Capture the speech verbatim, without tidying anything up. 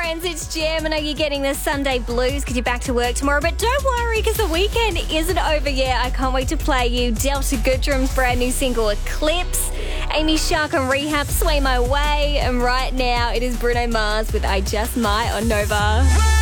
friends, it's Jam. I know you're getting the Sunday blues because you're back to work tomorrow, but don't worry because the weekend isn't over yet. I can't wait to play you Delta Goodrum's brand new single, Eclipse, Amy Shark and Rehab, Sway My Way, and right now it is Bruno Mars with I Just Might on Nova.